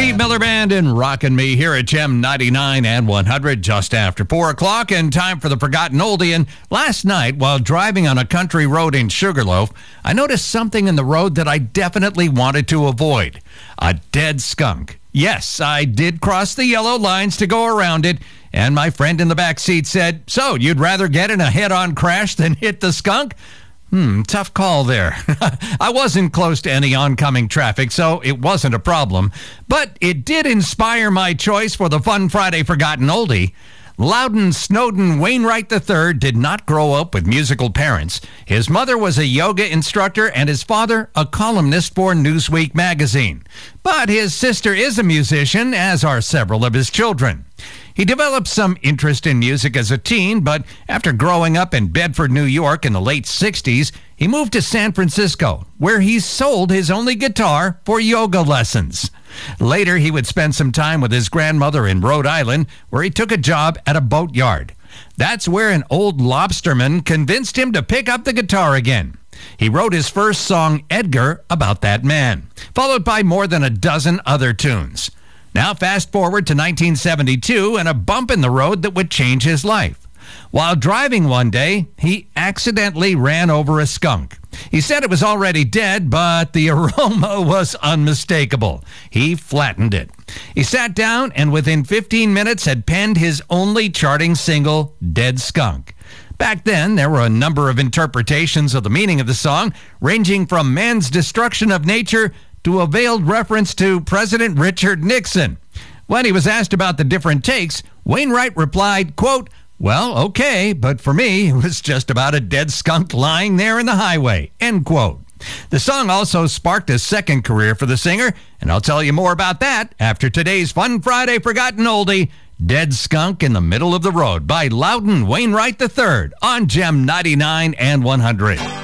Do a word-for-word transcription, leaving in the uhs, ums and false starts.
Steve Miller Band and Rockin' Me here at Gem ninety-nine and one hundred just after four o'clock, and time for the Forgotten Oldie. And last night, while driving on a country road in Sugarloaf, I noticed something in the road that I definitely wanted to avoid. A dead skunk. Yes, I did cross the yellow lines to go around it, and my friend in the back seat said, "So, you'd rather get in a head-on crash than hit the skunk?" Hmm, tough call there. I wasn't close to any oncoming traffic, so it wasn't a problem. But it did inspire my choice for the Fun Friday Forgotten Oldie. Loudon Snowden Wainwright the third did not grow up with musical parents. His mother was a yoga instructor and his father a columnist for Newsweek magazine. But his sister is a musician, as are several of his children. He developed some interest in music as a teen, but after growing up in Bedford, New York in the late sixties, he moved to San Francisco, where he sold his only guitar for yoga lessons. Later, he would spend some time with his grandmother in Rhode Island, where he took a job at a boatyard. That's where an old lobsterman convinced him to pick up the guitar again. He wrote his first song, Edgar, about that man, followed by more than a dozen other tunes. Now fast forward to nineteen seventy-two and a bump in the road that would change his life. While driving one day, he accidentally ran over a skunk. He said it was already dead, but the aroma was unmistakable. He flattened it. He sat down and within fifteen minutes had penned his only charting single, Dead Skunk. Back then, there were a number of interpretations of the meaning of the song, ranging from man's destruction of nature to a veiled reference to President Richard Nixon. When he was asked about the different takes, Wainwright replied, quote, "Well, okay, but for me, it was just about a dead skunk lying there in the highway," end quote. The song also sparked a second career for the singer, and I'll tell you more about that after today's Fun Friday Forgotten Oldie, Dead Skunk in the Middle of the Road by Loudon Wainwright the third on Gem ninety-nine and one hundred.